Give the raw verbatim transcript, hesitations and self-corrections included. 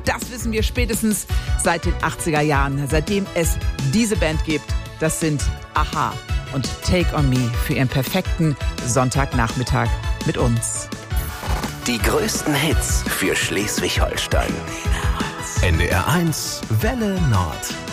das wissen wir spätestens seit den achtziger Jahren, seitdem es diese Band gibt. Das sind a-ha und Take on Me für ihren perfekten Sonntagnachmittag mit uns. Die größten Hits für Schleswig-Holstein. N D R eins Welle Nord.